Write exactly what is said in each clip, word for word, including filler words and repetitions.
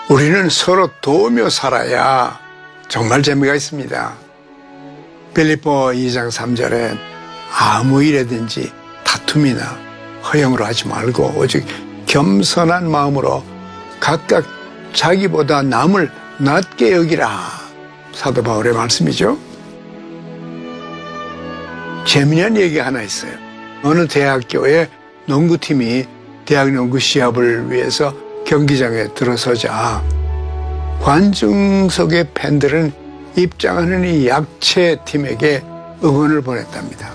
우리는 서로 도우며 살아야 정말 재미가 있습니다. 빌립보 이 장 삼 절에 아무 일에든지 다툼이나 허영으로 하지 말고 오직 겸손한 마음으로 각각 자기보다 남을 낮게 여기라. 사도 바울의 말씀이죠. 재미난 얘기가 하나 있어요. 어느 대학교의 농구팀이 대학 농구 시합을 위해서 경기장에 들어서자 관중석의 팬들은 입장하는 이 약체팀에게 응원을 보냈답니다.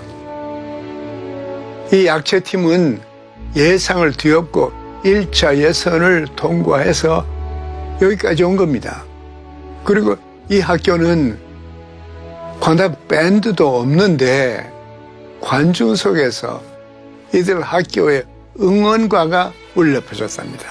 이 약체팀은 예상을 뒤엎고 일 차 예선을 통과해서 여기까지 온 겁니다. 그리고 이 학교는 관악 밴드도 없는데 관중석에서 이들 학교의 응원가가 울려 퍼졌답니다.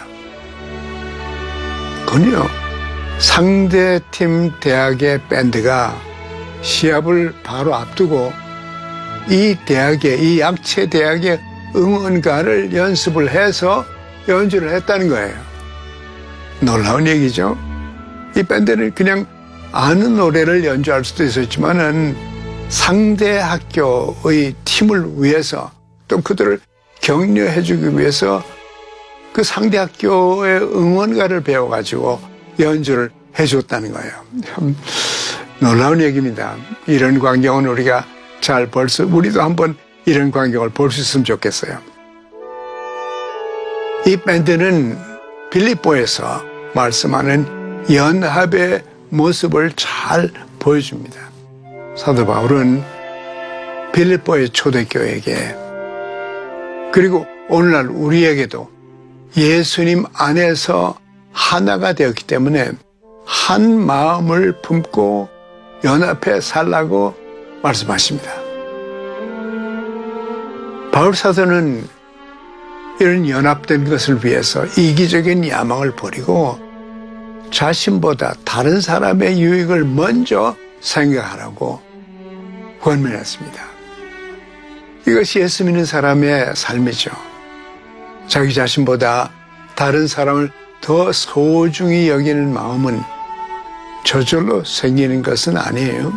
그건요, 상대팀 대학의 밴드가 시합을 바로 앞두고 이 대학의, 이 약체 대학의 응원가를 연습을 해서 연주를 했다는 거예요. 놀라운 얘기죠. 이 밴드는 그냥 아는 노래를 연주할 수도 있었지만은 상대 학교의 팀을 위해서 또 그들을 격려해주기 위해서 그 상대 학교의 응원가를 배워가지고 연주를 해줬다는 거예요. 참 놀라운 얘기입니다. 이런 광경은 우리가 잘 볼 수, 우리도 한번 이런 광경을 볼 수 있으면 좋겠어요. 이 밴드는 빌립보에서 말씀하는 연합의 모습을 잘 보여줍니다. 사도 바울은 빌립보의 초대교회에게 그리고 오늘날 우리에게도 예수님 안에서 하나가 되었기 때문에 한 마음을 품고 연합해 살라고 말씀하십니다. 바울 사도는 이런 연합된 것을 위해서 이기적인 야망을 버리고 자신보다 다른 사람의 유익을 먼저 생각하라고 권면했습니다. 이것이 예수 믿는 사람의 삶이죠. 자기 자신보다 다른 사람을 더 소중히 여기는 마음은 저절로 생기는 것은 아니에요.